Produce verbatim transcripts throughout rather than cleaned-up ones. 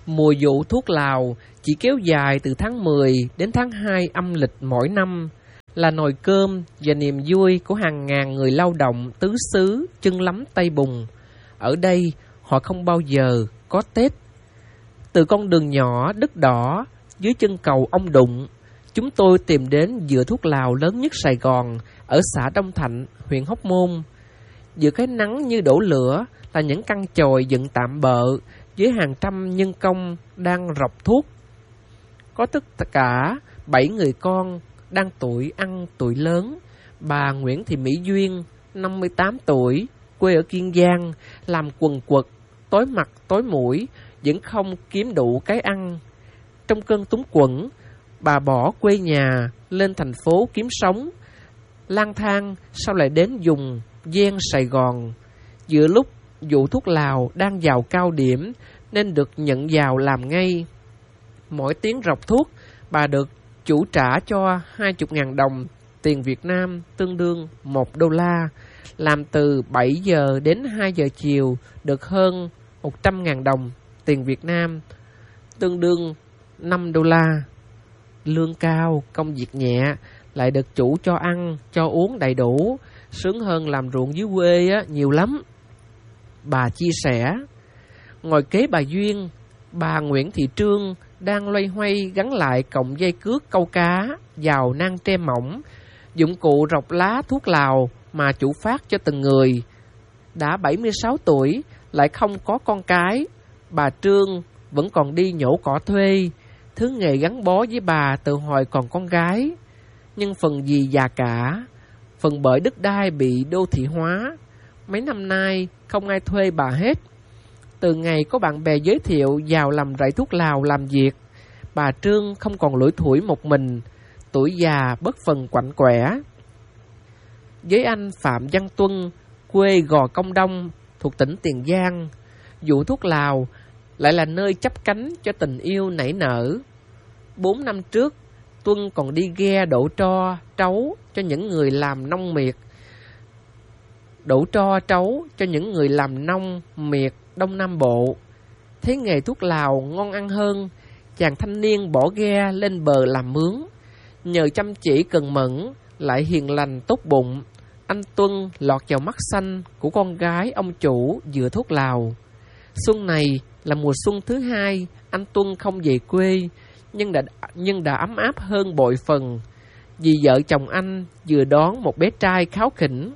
Mùa vụ thuốc lào chỉ kéo dài từ tháng mười đến tháng hai âm lịch mỗi năm, là nồi cơm và niềm vui của hàng ngàn người lao động tứ xứ chân lắm tay bùn. Ở đây họ không bao giờ có Tết. Từ con đường nhỏ đất đỏ dưới chân cầu Ông Đụng, chúng tôi tìm đến vựa thuốc lào lớn nhất Sài Gòn, ở xã Đông Thạnh, huyện Hóc Môn. Giữa cái nắng như đổ lửa là những căn chòi dựng tạm bợ với hàng trăm nhân công đang rọc thuốc. Có tất cả bảy người con đang tuổi ăn tuổi lớn. Bà Nguyễn Thị Mỹ Duyên, năm mươi tám tuổi, quê ở Kiên Giang, làm quần quật, tối mặt tối mũi, vẫn không kiếm đủ cái ăn. Trong cơn túng quẫn, bà bỏ quê nhà lên thành phố kiếm sống. Lang thang sau lại đến vùng ven Sài Gòn. Giữa lúc vụ thuốc lào đang vào cao điểm nên được nhận vào làm ngay. Mỗi tiếng rọc thuốc, bà được chủ trả cho hai mươi ngàn đồng tiền Việt Nam, tương đương một đô la. Làm từ bảy giờ đến hai giờ chiều được hơn một trăm ngàn đồng tiền Việt Nam, tương đương năm đô la. Lương cao, công việc nhẹ, lại được chủ cho ăn, cho uống đầy đủ, sướng hơn làm ruộng dưới quê á, nhiều lắm. Bà chia sẻ. Ngồi kế bà Duyên, bà Nguyễn Thị Trương đang loay hoay gắn lại cọng dây cước câu cá vào nang tre mỏng, dụng cụ rọc lá thuốc lào mà chủ phát cho từng người. Đã bảy mươi sáu tuổi, lại không có con cái, bà Trương vẫn còn đi nhổ cỏ thuê, thứ nghề gắn bó với bà từ hồi còn con gái. Nhưng phần gì già cả, phần bởi đất đai bị đô thị hóa, mấy năm nay không ai thuê bà hết. Từ ngày có bạn bè giới thiệu vào làm rẫy thuốc lào làm việc, bà Trương không còn lủi thủi một mình, tuổi già bất phần quạnh quẻ. Với anh Phạm Văn Tuân, quê Gò Công Đông, thuộc tỉnh Tiền Giang, vụ thuốc lào lại là nơi chắp cánh cho tình yêu nảy nở. Bốn năm trước, Tuân còn đi ghe đổ tro, trấu cho những người làm nông miệt. Đổ tro, trấu cho những người làm nông miệt Đông Nam Bộ. Thấy nghề thuốc lào ngon ăn hơn, chàng thanh niên bỏ ghe lên bờ làm mướn. Nhờ chăm chỉ cần mẫn, lại hiền lành tốt bụng, anh Tuân lọt vào mắt xanh của con gái ông chủ vựa thuốc lào. Xuân này là mùa xuân thứ hai, anh Tuân không về quê, nhưng đã, nhưng đã ấm áp hơn bội phần, vì vợ chồng anh vừa đón một bé trai kháu khỉnh.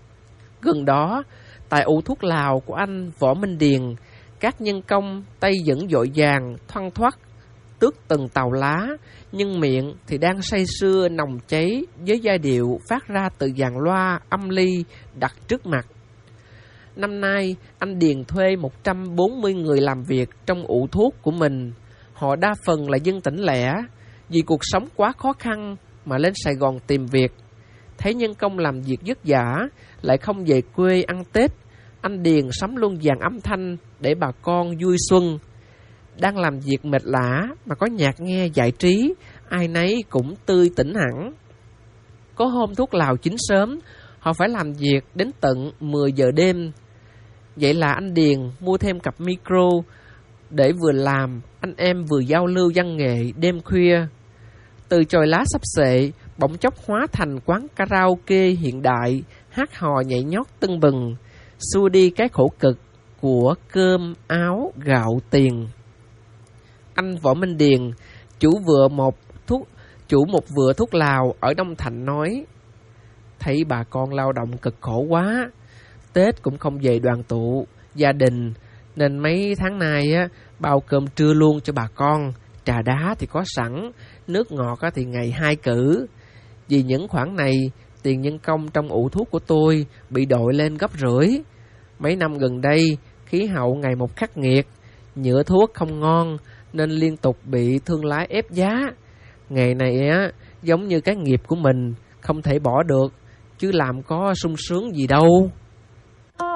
Gần đó, tại ủ thuốc lào của anh Võ Minh Điền, các nhân công tay vẫn vội vàng, thoăn thoắt, tước từng tàu lá, nhưng miệng thì đang say sưa nồng cháy với giai điệu phát ra từ dàn loa âm ly đặt trước mặt. Năm nay, anh Điền thuê một trăm bốn mươi người làm việc trong ủ thuốc của mình. Họ đa phần là dân tỉnh lẻ, vì cuộc sống quá khó khăn mà lên Sài Gòn tìm việc. Thấy nhân công làm việc vất vả, lại không về quê ăn Tết, anh Điền sắm luôn dàn âm thanh để bà con vui xuân. Đang làm việc mệt lả mà có nhạc nghe giải trí, ai nấy cũng tươi tỉnh hẳn. Có hôm thuốc lào chín sớm, họ phải làm việc đến tận mười giờ đêm. Vậy là anh Điền mua thêm cặp micro để vừa làm, anh em vừa giao lưu văn nghệ đêm khuya. Từ chòi lá sắp xệ, bỗng chốc hóa thành quán karaoke hiện đại, hát hò nhảy nhót tưng bừng, xua đi cái khổ cực của cơm, áo, gạo, tiền. Anh Võ Minh Điền, chủ vựa một thuốc chủ một vựa thuốc lào ở Đông Thạnh nói: thấy bà con lao động cực khổ quá, Tết cũng không về đoàn tụ gia đình, nên mấy tháng nay á bao cơm trưa luôn cho bà con, trà đá thì có sẵn, nước ngọt á thì ngày hai cử. Vì những khoản này, tiền nhân công trong ủ thuốc của tôi bị đội lên gấp rưỡi. Mấy năm gần đây, khí hậu ngày một khắc nghiệt, nhựa thuốc không ngon nên liên tục bị thương lái ép giá. Nghề này á giống như cái nghiệp của mình, không thể bỏ được, chứ làm có sung sướng gì đâu.